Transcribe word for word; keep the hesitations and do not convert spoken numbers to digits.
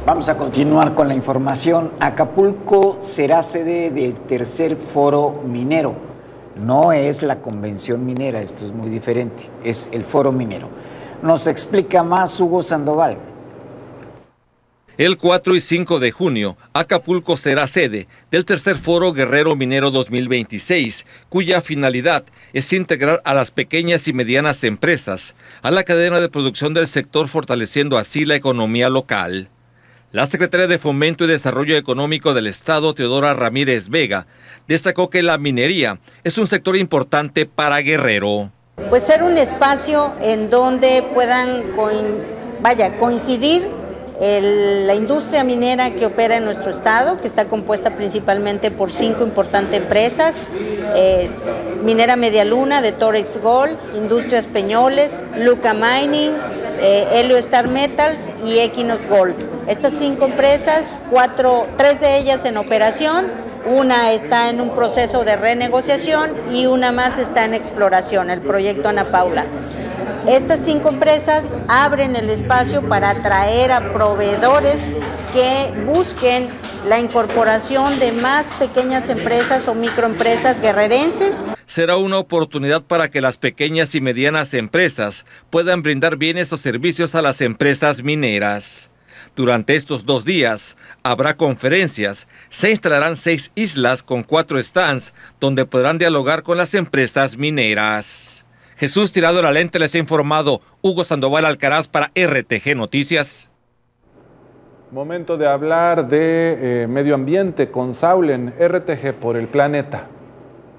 Vamos a continuar con la información. Acapulco será sede del tercer foro minero. No es la convención minera, esto es muy diferente, es el foro minero. Nos explica más Hugo Sandoval. El cuatro y cinco de junio, Acapulco será sede del tercer Foro Guerrero Minero dos mil veintiséis, cuya finalidad es integrar a las pequeñas y medianas empresas a la cadena de producción del sector, fortaleciendo así la economía local. La secretaria de Fomento y Desarrollo Económico del Estado, Teodora Ramírez Vega, destacó que la minería es un sector importante para Guerrero. Pues ser un espacio en donde puedan coin, vaya, coincidir el, la industria minera que opera en nuestro estado, que está compuesta principalmente por cinco importantes empresas, eh, Minera Media Luna de Torex Gold, Industrias Peñoles, Luca Mining, eh, Helio Star Metals y Equinox Gold. Estas cinco empresas, cuatro, tres de ellas en operación, una está en un proceso de renegociación y una más está en exploración, el proyecto Ana Paula. Estas cinco empresas abren el espacio para atraer a proveedores que busquen la incorporación de más pequeñas empresas o microempresas guerrerenses. Será una oportunidad para que las pequeñas y medianas empresas puedan brindar bienes o servicios a las empresas mineras. Durante estos dos días habrá conferencias, se instalarán seis islas con cuatro stands donde podrán dialogar con las empresas mineras. Jesús Tirado de la Lente les ha informado. Hugo Sandoval Alcaraz para R T G Noticias. Momento de hablar de eh, medio ambiente con Saulen, R T G por el planeta.